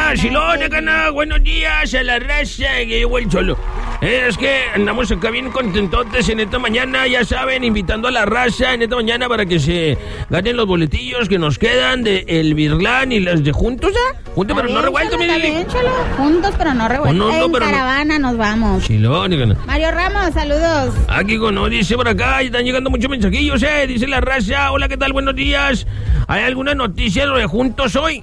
Chilón, buenos días a la raza que llegó el Cholo. Es que andamos acá bien contentotes en esta mañana, ya saben, invitando a la raza en esta mañana para que se ganen los boletillos que nos quedan de El Virlán y las de Juntos, Juntos pero no revueltos, mire. Juntos pero no revueltos. En caravana nos vamos. Chilón, Mario Ramos, saludos. Aquí dice por acá, están llegando muchos mensajillos, dice la raza. Hola, ¿qué tal? Buenos días. ¿Hay alguna noticia de Juntos hoy?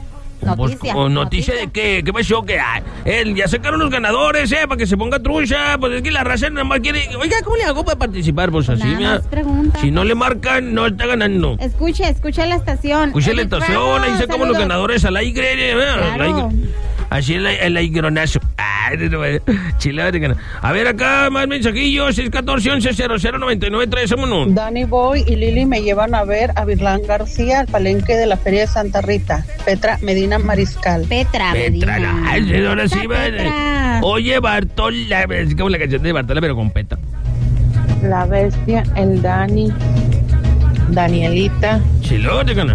¿Noticia de qué? ¿Qué pasó? Que ya sacaron los ganadores, para que se ponga trucha. Pues es que la raza nada más quiere. Oiga, ¿cómo le hago para participar? Pues así, mira. Si no le marcan, no está ganando. Escuche la estación. Escuche la estación, ahí sacamos los ganadores al aire. Claro. Así el aigronazo. Chilada. A ver, acá más mensajillos. 614-11-00-99-3. Vámonos. Danny Boy y Lili me llevan a ver a Virlán García al palenque de la Feria de Santa Rita. Petra Medina Mariscal. Petra Medina. Ahora sí, Petra. Oye, Bartola. Es como la canción de Bartola, pero con Petra. La Bestia, el Dani, Danielita. Chilada.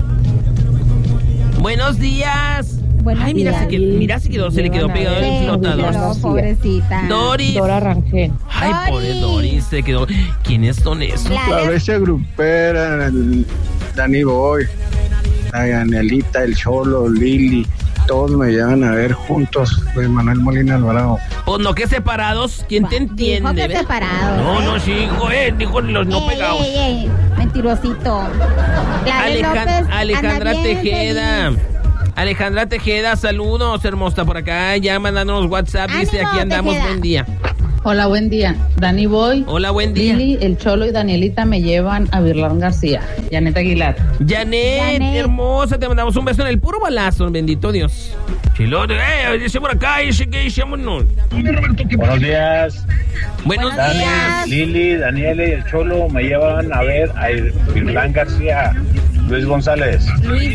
Buenos días. Ay, mira, se le quedó pegado el flotador. No, pobrecita. Doris. Dora Rangel. Ay, pobre Doris, se quedó. ¿Quiénes son esos? La bestia grupera, el Danny Boy, la Danielita, el Cholo, Lili. Todos me llevan a ver juntos, de Manuel Molina Alvarado. Pues no, que separados. ¿Quién te entiende? Dijo que separados. No, sí, dijo los no pegados. Mentirosito. Alejandra Tejeda. Alejandra Tejeda, saludos, hermosa, por acá, ya mandándonos WhatsApp, dice, aquí andamos, Tejeda. Buen día. Hola, buen día. Danny Boy. Hola, buen día. Lili, el Cholo y Danielita me llevan a Virlán García. Janet Aguilar. Janet, hermosa, te mandamos un beso en el puro balazo, bendito Dios. Chilote, dice por acá, dice que hicimos. Buenos días. Buenos días. Lili, Daniela y el Cholo me llevan a ver a Virlán García. Luis González.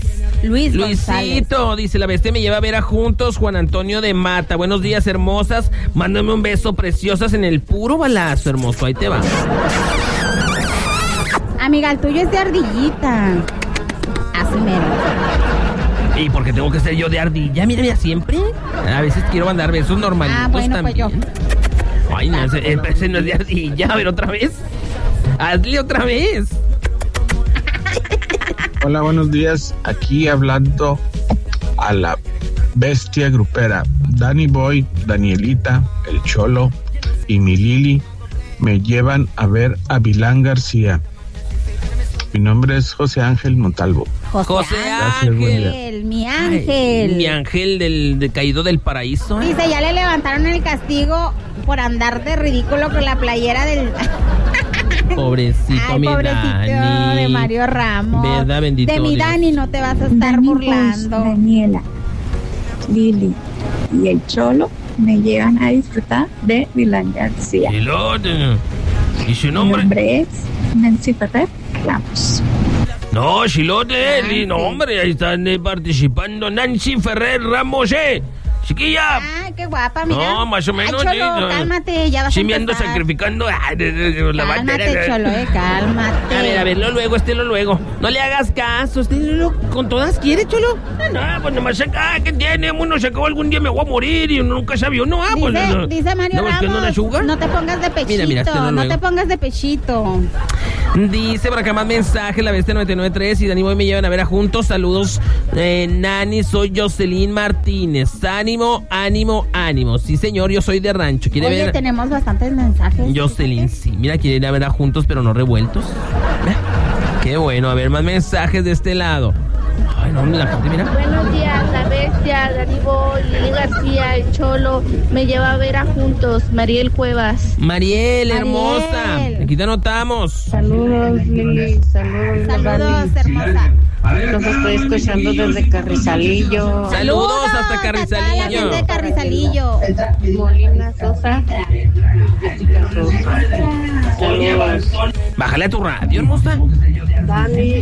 Luisito, dice la bestia, me lleva a ver a Juntos, Juan Antonio de Mata. Buenos días, hermosas. Mándame un beso, preciosas, en el puro balazo, hermoso. Ahí te va. Amiga, el tuyo es de ardillita. Así mero. ¿Y por qué tengo que ser yo de ardilla? Mira, siempre. A veces quiero mandar besos normalitos bueno, también. Pues yo. Ay, no, ese no es de ardilla. A ver, otra vez. Hazle otra vez. Hola, buenos días. Aquí hablando a la bestia grupera. Danny Boy, Danielita, el Cholo y mi Lili me llevan a ver a Virlán García. Mi nombre es José Ángel Montalvo. José Ángel, mi ángel. Ay, mi ángel del caído del paraíso. Dice, ya le levantaron el castigo por andar de ridículo con la playera del... Pobrecito, mi Dani. De Mario Ramos. ¿Verdad, bendito de mi Dios? Dani no te vas a estar Dani, burlando. Pues, Daniela, Lili y el Cholo me llevan a disfrutar de Virlán García. ¿Y su Mi nombre? nombre es Nancy Ferrer Ramos. No, Chilote, no, hombre, ahí están participando Nancy Ferrer Ramos, chiquilla. Ah, qué guapa, mira. No, más o menos. Ay, Cholo, cálmate, ya vas a me ando empezar. Sacrificando la Cálmate, Cholo, cálmate. A ver, luego. No le hagas caso, con todas quiere, Cholo. No, pues nomás acá, ¿qué tiene? Uno se acabó algún día, me voy a morir y uno nunca sabe. Dice Mario Ramos, no te pongas de pechito, mira, no te pongas de pechito. Dice por acá más mensaje, la bestia 993 y Dani Boy me llevan a ver a Juntos. Saludos, Nani, soy Jocelyn Martínez. Ánimo. Sí, señor, yo soy de rancho. ¿Quiere ver? Tenemos bastantes mensajes. Jocelyn, sí. Mira, quiere ir a ver a Juntos, pero no revueltos. Qué bueno. A ver, más mensajes de este lado. Ay, no, la gente, mira. Buenos días, la bestia, Danny Boy, Lili García, el Cholo, me lleva a ver a Juntos, Mariel Cuevas. Mariel, hermosa. Aquí te anotamos. Saludos, Lili. Saludos, hermosa. Los estoy escuchando desde Carrizalillo. Saludos hasta Carrizalillo. Desde Carrizalillo. Molina Sosa. Saludos. Bájale a tu radio, hermosa. Dani,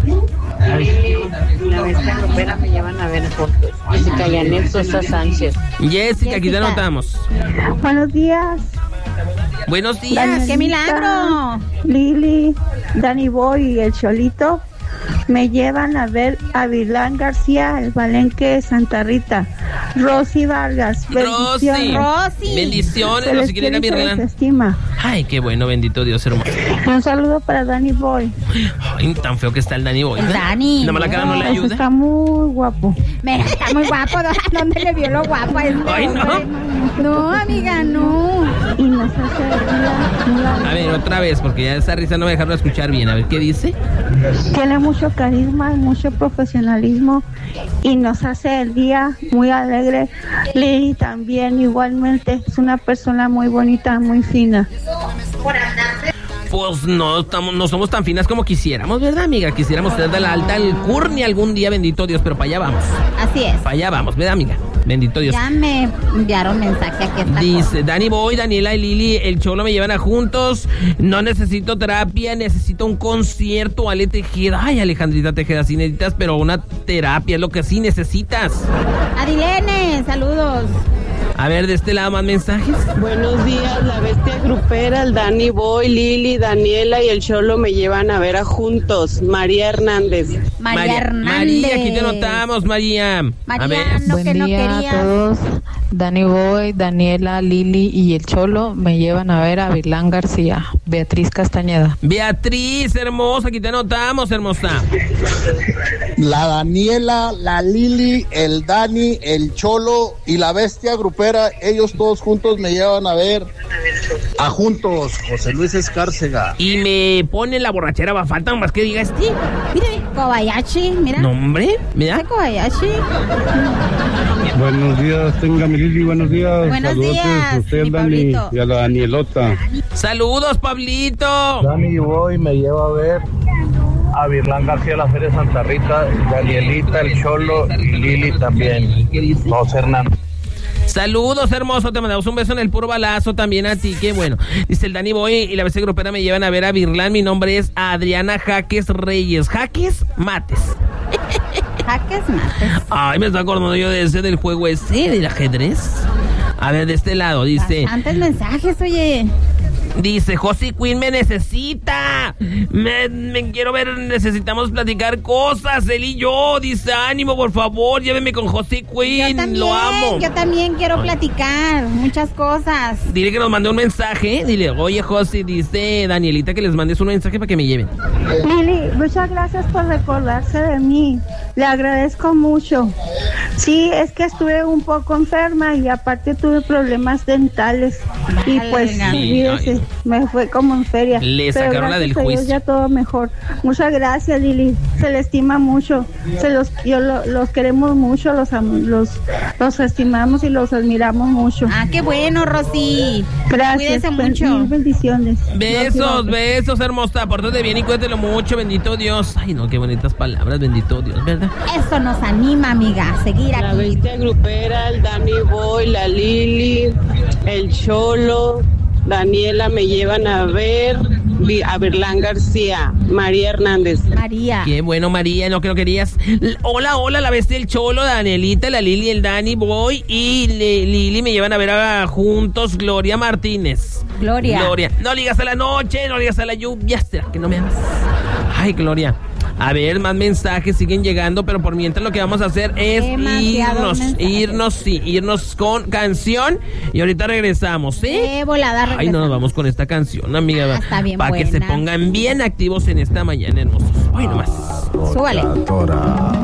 la bestia grupera me llevan a ver juntos. Jessica Yanet Sosa Sánchez. Jessica, aquí te anotamos. Buenos días. Buenos días. ¡Qué milagro! Lili, Danny Boy y el Cholito me llevan a ver a Virlán García, el palenque de Santa Rita. Rosy Vargas. Rosy. Bendiciones, Rosy, que llega mi relán. Estima. Ay, qué bueno, bendito Dios, hermoso. Un saludo para Danny Boy. Ay, tan feo que está el Danny Boy. El Danny. No, la cara no le ayuda. Está muy guapo. Está muy guapo. ¿Dónde le vio lo guapo a este Ay, no. hombre? No, amiga, no. Y nos hace A ver, otra vez, porque ya esa risa no me dejaron escuchar bien. A ver, ¿qué dice? Tiene mucho carisma y mucho profesionalismo y nos hace el día muy alegre. Lili también, igualmente, es una persona muy bonita, muy fina. Pues no somos tan finas como quisiéramos, ¿verdad, amiga? Quisiéramos ser de la alta alcurnia algún día, bendito Dios, pero para allá vamos. Así es. Para allá vamos, ¿verdad, amiga? Bendito Dios. Ya me enviaron mensaje aquí. Dice, Danny Boy, Daniela y Lili, el Cholo me llevan a juntos. No necesito terapia, necesito un concierto. Ale Tejeda. Ay, Alejandrita Tejeda, sí necesitas, pero una terapia es lo que sí necesitas. Adilene, saludos. A ver, de este lado más mensajes. Buenos días, la bestia grupera, el Danny Boy, Lili, Daniela y el Cholo me llevan a ver a juntos. María Hernández. María, aquí te notamos, María. A ver. Buen día a todos. Danny Boy, Daniela, Lili y el Cholo me llevan a ver a Virlán García. Beatriz Castañeda. Beatriz, hermosa, aquí te notamos, hermosa. La Daniela, la Lili, el Dani, el Cholo y la bestia grupera, ellos todos juntos me llevan a ver a juntos, José Luis Escárcega. Y me pone la borrachera, va, faltan más que diga este. Mire, Kobayashi, mira. No, hombre, mira. Kobayashi. Buenos días, tenga mi Lili, buenos días. Buenos Saludos días, a usted, mi Dani, Pablito. y a la Danielota. Saludos, Pablito. Dani Boy me lleva a ver a Virlán García a la Feria de Santa Rita, Danielita, el Cholo y Lili también. José Hernández. Saludos, hermoso, te mandamos un beso en el puro balazo también a ti, qué bueno. Dice el Danny Boy y la bestia grupera me llevan a ver a Virlán, mi nombre es Adriana Jaques Reyes. Jaques Mates. Jaques Mates. Ay, me está acordando yo de ese del juego ese del ajedrez. A ver, de este lado, dice. Bastantes mensajes, oye. Dice, José Queen me necesita. Me quiero ver, necesitamos platicar cosas, él y yo. Dice, ánimo, por favor, lléveme con José Queen. Lo amo. Yo también quiero platicar muchas cosas. Dile que nos mande un mensaje. Dile, oye, José, dice Danielita que les mandes un mensaje para que me lleven. Lili, muchas gracias por recordarse de mí. Le agradezco mucho. Sí, es que estuve un poco enferma y aparte tuve problemas dentales. Y pues, olvídese, me fue como en feria. Le sacaron la del juicio. Ya todo mejor. Muchas gracias, Lili. Se le estima mucho. Los queremos mucho, los estimamos y los admiramos mucho. Ah, qué bueno, Rosy. Gracias. Cuídese mucho. Mil bendiciones. Besos, hermosa. Pórtate bien y cuídatelo mucho, bendito Dios. Ay, no, qué bonitas palabras, bendito Dios, ¿verdad? Eso nos anima, amiga, a seguir aquí. La bestia grupera, el Danny Boy, la Lili, el Cholo, Daniela me llevan a ver a Virlán García. María Hernández. María. Qué bueno, María, no que no querías. Hola, la bestia del Cholo, Danielita, la Lili, el Danny Boy y Lili me llevan a ver a juntos Gloria Martínez. Gloria. No ligas a la noche, no ligas a la lluvia. ¿Será que no me amas? Ay, Gloria. A ver, más mensajes siguen llegando, pero por mientras lo que vamos a hacer es irnos con canción y ahorita regresamos, ¿sí? Volada regresamos. Ay, no, nos vamos con esta canción, amiga. Está bien para que se pongan bien activos en esta mañana, hermosos. Hoy nomás. Súbale.